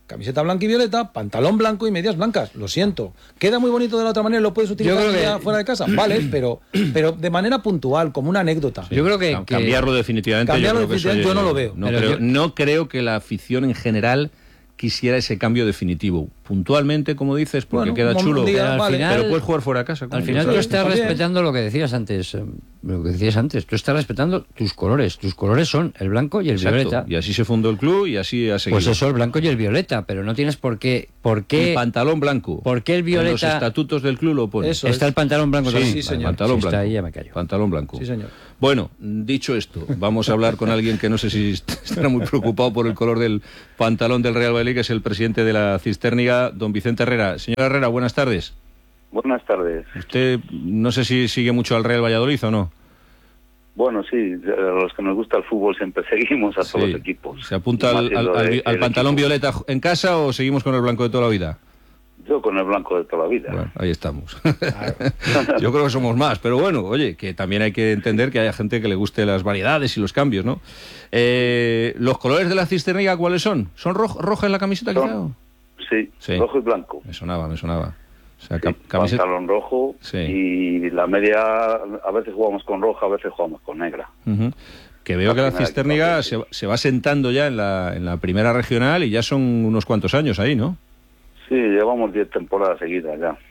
camiseta blanca y violeta, pantalón blanco y medias blancas. Lo siento. Queda muy bonito de la otra manera, lo puedes utilizar creo que... ya fuera de casa. Vale, pero, pero de manera puntual, como una anécdota. Sí. Yo creo que, que cambiarlo definitivamente, cambiarlo yo, creo definitivamente que eso, yo no lo veo. No creo, yo... no creo que la afición en general quisiera ese cambio definitivo. Puntualmente, como dices, porque bueno, queda chulo, día, pero, al vale. final, pero puedes jugar fuera de casa. Al final tú estás también respetando lo que decías antes, eh, lo que decías antes, tú estás respetando tus colores. Tus colores son el blanco y el Exacto. violeta. Y así se fundó el club y así ha seguido. Pues eso, el blanco y el violeta, pero no tienes por qué... ¿Por qué el pantalón blanco. ¿Por qué el violeta? En los estatutos del club lo pone. Eso está es. El pantalón blanco sí, también. Sí, señor. Vale, pantalón si blanco. Está ahí, ya me callo. Pantalón blanco. Sí, señor. Bueno, dicho esto, vamos a hablar con alguien que no sé si estará muy preocupado por el color del pantalón del Real Valladolid, que es el presidente de la Cisterniga, don Vicente Herrera. Señor Herrera, buenas tardes. Buenas tardes. Usted no sé si sigue mucho al Real Valladolid o no. Bueno, sí, a los que nos gusta el fútbol siempre seguimos a todos sí. los equipos. ¿Se apunta al, al, al, al pantalón equipo. violeta en casa o seguimos con el blanco de toda la vida? Yo con el blanco de toda la vida. Bueno, ahí estamos. Yo creo que somos más, pero bueno, oye, que también hay que entender que haya gente que le guste las variedades y los cambios, ¿no? Eh, ¿Los colores de la Cisterniga cuáles son? ¿Son rojo, roja en la camiseta son, quizá? Sí, sí, rojo y blanco. Me sonaba, me sonaba. O sea, sí, camiseta... pantalón rojo sí. Y la media, a veces jugamos con roja, a veces jugamos con negra. Uh-huh. Que veo que la Cisterniga se, se va sentando ya en la, en la primera regional y ya son unos cuantos años ahí, ¿no? Sí, llevamos diez temporadas seguidas ya.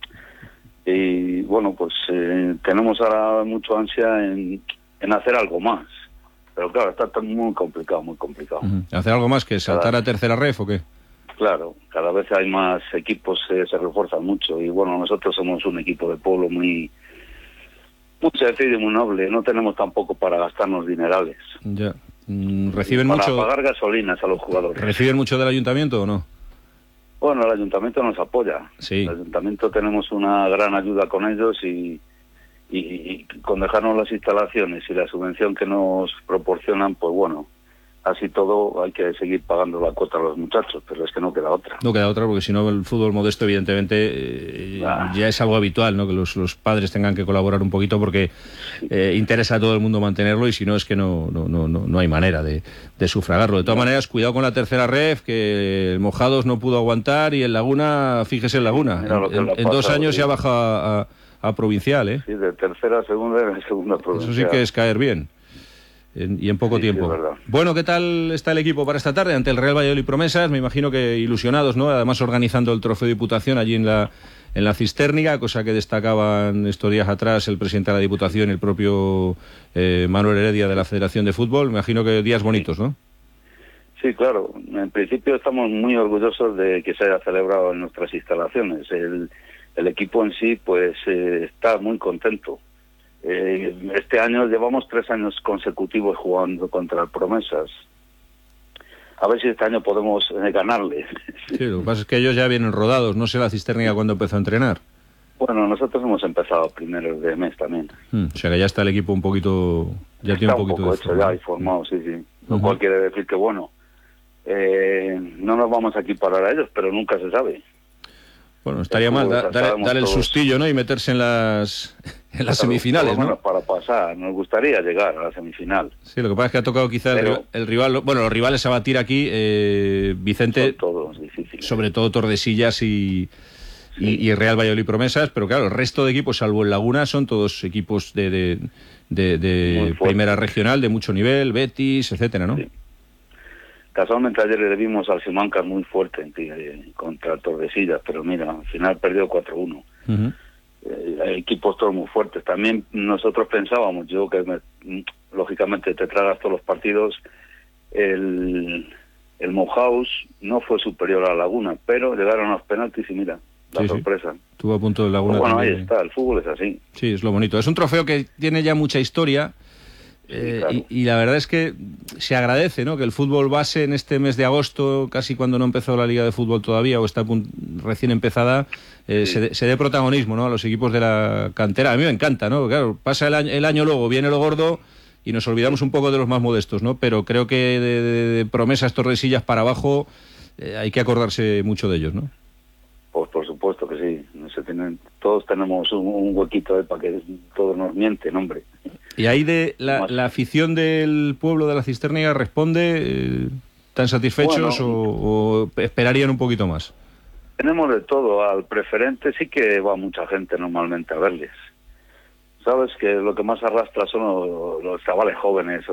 Y bueno, pues eh, tenemos ahora mucho ansia en, en hacer algo más. Pero claro, está muy complicado, muy complicado. Uh-huh. ¿Hacer algo más que saltar cada... a tercera ref o qué? Claro, cada vez hay más equipos, eh, se refuerzan mucho. Y bueno, nosotros somos un equipo de pueblo muy, muy sencillo y muy noble. No tenemos tampoco para gastarnos dinerales. Ya. Mm, ¿Reciben para mucho? Para pagar gasolinas a los jugadores. ¿Reciben mucho del ayuntamiento o no? Bueno, el ayuntamiento nos apoya. Sí. El ayuntamiento tenemos una gran ayuda con ellos y, y, y con dejarnos las instalaciones y la subvención que nos proporcionan, pues bueno, así todo hay que seguir pagando la cuota a los muchachos, pero es que no queda otra. No queda otra porque si no el fútbol modesto evidentemente eh, ah. ya es algo habitual, ¿no? Que los, los padres tengan que colaborar un poquito porque eh, interesa a todo el mundo mantenerlo y si no es que no no no no, no hay manera de, de sufragarlo. De todas no. maneras, cuidado con la tercera ref, que el Mojados no pudo aguantar y el Laguna, fíjese el Laguna, en, en, en dos años sí. ya baja a, a, a provincial, ¿eh? Sí, de tercera a segunda y de segunda provincial. Eso sí que es caer bien. En, y en poco sí, tiempo. Sí, bueno, ¿qué tal está el equipo para esta tarde ante el Real Valladolid Promesas? Me imagino que ilusionados, ¿no? Además organizando el Trofeo Diputación allí en la en la Cisterniga, cosa que destacaban estos días atrás el presidente de la Diputación y el propio eh, Manuel Heredia de la Federación de Fútbol. Me imagino que días bonitos, ¿no? Sí, claro. En principio estamos muy orgullosos de que se haya celebrado en nuestras instalaciones. El, el equipo en sí, pues, eh, está muy contento. Eh, este año llevamos tres años consecutivos jugando contra el Promesas. A ver si este año podemos eh, ganarle. Sí, lo que pasa es que ellos ya vienen rodados. No sé la Cisterniga cuándo empezó a entrenar. Bueno, nosotros hemos empezado primeros de mes también. Hmm, o sea que ya está el equipo un poquito... Ya está tiene un un poquito poco de hecho forma. ya y formado, sí, sí. Lo Uh-huh. cual quiere decir que, bueno, eh, no nos vamos a equiparar a ellos, pero nunca se sabe. Bueno, estaría mal da, dar, dar el todos. sustillo, ¿no? Y meterse en las en las semifinales, por lo menos ¿no? Para pasar, nos gustaría llegar a la semifinal. Sí, lo que pasa es que ha tocado quizá Pero, el, el rival, bueno, los rivales a batir aquí, eh, Vicente, todos difíciles. Sobre todo Tordesillas y, y, y Real Valladolid Promesas, pero claro, el resto de equipos, salvo el Laguna, son todos equipos de, de, de, de primera regional, de mucho nivel, Betis, etcétera, ¿no? Sí. Casualmente ayer le vimos al Simancas muy fuerte en, eh, contra Tordesillas, pero mira, al final perdió cuatro uno. Uh-huh. Eh, hay equipos todos muy fuertes. También nosotros pensábamos, yo que me, lógicamente te tragas todos los partidos, el, el Mojaus no fue superior a la Laguna, pero llegaron a los penaltis y mira, la sí, sorpresa. Sí. Estuvo a punto de Laguna. Pues bueno, también. Ahí está, el fútbol es así. Sí, es lo bonito. Es un trofeo que tiene ya mucha historia. Eh, claro. y, y la verdad es que se agradece, ¿no? Que el fútbol base en este mes de agosto, casi cuando no empezó la Liga de Fútbol todavía o está recién empezada, eh, sí. se, de, se dé protagonismo, ¿no? A los equipos de la cantera. A mí me encanta, ¿no? Claro, pasa el año, el año luego, viene lo gordo y nos olvidamos un poco de los más modestos, ¿no? Pero creo que de, de, de Promesas, Tordesillas para abajo eh, hay que acordarse mucho de ellos, ¿no? Pues por supuesto que sí. No se tienen, todos tenemos un, un huequito eh, para que todos nos mienten, hombre. Y ahí de la, la afición del pueblo de la Cisterniga responde... Eh... ¿Tan satisfechos Bueno, o, o esperarían un poquito más? Tenemos de todo. Al preferente sí que va mucha gente normalmente a verles. Sabes que lo que más arrastra son los, los chavales jóvenes,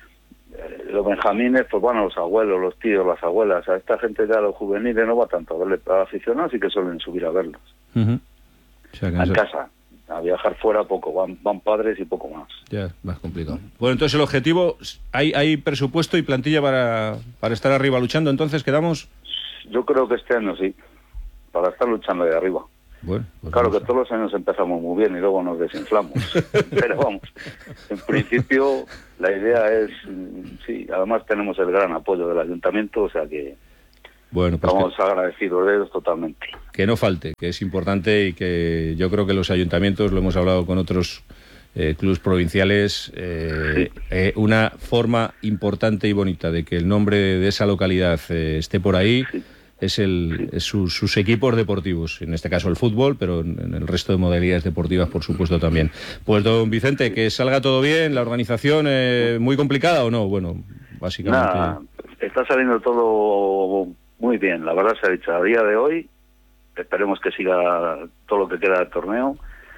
los benjamines, pues bueno, los abuelos, los tíos, las abuelas. A esta gente ya, los juveniles, no va tanto a verles. A aficionados sí que suelen subir a verlos. Uh-huh. O sea, que en no casa. A viajar fuera poco, van, van padres y poco más. Ya, más complicado. Bueno, entonces el objetivo, ¿hay, hay presupuesto y plantilla para, para estar arriba luchando? Entonces, ¿quedamos? Yo creo que este año sí, para estar luchando de arriba. Bueno, pues claro que todos los años empezamos muy bien y luego nos desinflamos. Pero vamos, en principio la idea es, sí, además tenemos el gran apoyo del ayuntamiento, o sea que bueno, pues estamos que, agradecidos de ellos totalmente. Que no falte, que es importante y que yo creo que los ayuntamientos, lo hemos hablado con otros eh, clubes provinciales, eh, sí. eh, una forma importante y bonita de que el nombre de esa localidad eh, esté por ahí. Sí. Es, el, es su, sus equipos deportivos, en este caso el fútbol, pero en, en el resto de modalidades deportivas, por supuesto, también. Pues, don Vicente, que salga todo bien, la organización, eh, ¿muy complicada o no? Bueno, básicamente... Nada, está saliendo todo muy bien, la verdad se ha dicho. A día de hoy, esperemos que siga todo lo que queda del torneo,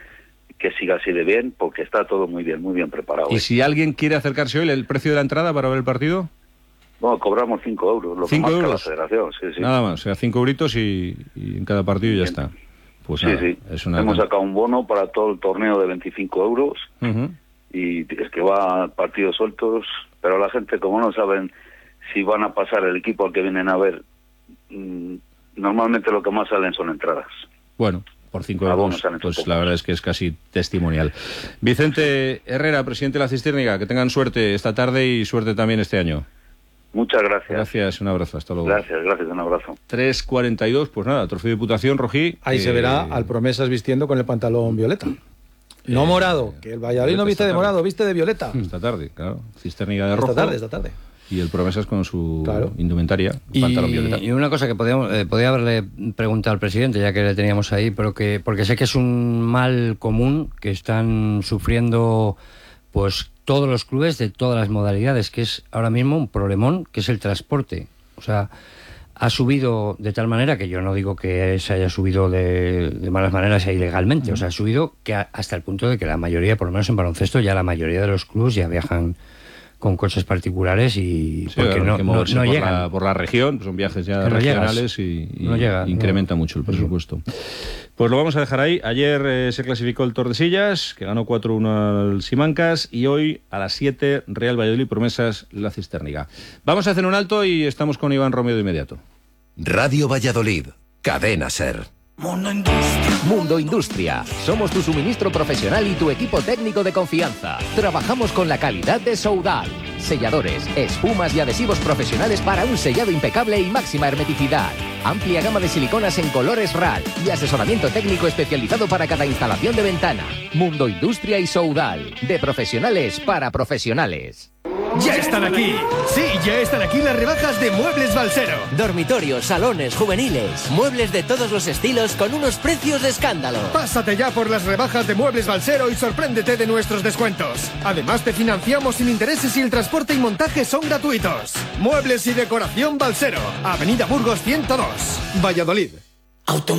que siga así de bien, porque está todo muy bien, muy bien preparado. ¿Y si alguien quiere acercarse hoy, el precio de la entrada para ver el partido? Bueno, cobramos cinco euros, lo que ¿Cinco marca euros? la federación, sí, sí. Nada más, o sea, cinco euritos y, y en cada partido ya está. Pues sí, nada, sí. Es una... Hemos sacado un bono para todo el torneo de veinticinco euros uh-huh. y es que va a partidos sueltos, pero la gente, como no saben si van a pasar el equipo al que vienen a ver, mmm, normalmente lo que más salen son entradas. Bueno, por cinco euros, pues la verdad es que es casi testimonial. Vicente Herrera, presidente de la Cistierniga, que tengan suerte esta tarde y suerte también este año. Muchas gracias. Gracias, un abrazo, hasta luego. Gracias, gracias, un abrazo. tres cuarenta y dos, pues nada, trofeo de Diputación, Rojí. Ahí eh... se verá al Promesas vistiendo con el pantalón violeta. No eh, morado, que el Valladolid no viste de morado, viste de violeta. Esta tarde, claro. Cistierniga de rojo. Esta tarde, esta tarde. Y el Promesas con su claro. indumentaria, y, pantalón violeta. Y una cosa que podíamos, eh, podía haberle preguntado al presidente, ya que le teníamos ahí, pero que porque sé que es un mal común que están sufriendo pues todos los clubes de todas las modalidades, que es ahora mismo un problemón, que es el transporte. O sea, ha subido de tal manera que yo no digo que se haya subido de, de malas maneras e ilegalmente, uh-huh. o sea, ha subido que a, hasta el punto de que la mayoría, por lo menos en baloncesto, ya la mayoría de los clubes ya viajan con coches particulares y sí, porque claro, no, no, no por llegan. La, por la región, son viajes ya que no regionales y, y no llega, incrementa no. mucho el presupuesto. Pues lo vamos a dejar ahí. Ayer eh, se clasificó el Tordesillas, que ganó cuatro uno al Simancas, y hoy a las siete Real Valladolid Promesas la Cistierniga. Vamos a hacer un alto y estamos con Iván Romeo de inmediato. Radio Valladolid, Cadena SER. Mundo Industria. Mundo Industria. Somos tu suministro profesional y tu equipo técnico de confianza. Trabajamos con la calidad de Soudal. Selladores, espumas y adhesivos profesionales para un sellado impecable y máxima hermeticidad. Amplia gama de siliconas en colores R A L y asesoramiento técnico especializado para cada instalación de ventana. Mundo Industria y Soudal. De profesionales para profesionales. ¡Ya están aquí! Sí, ya están aquí las rebajas de Muebles Balsero. Dormitorios, salones, juveniles, muebles de todos los estilos con unos precios de escándalo. Pásate ya por las rebajas de Muebles Balsero y sorpréndete de nuestros descuentos. Además te financiamos sin intereses y el transporte y montaje son gratuitos. Muebles y decoración Balsero, Avenida Burgos ciento dos, Valladolid. Auto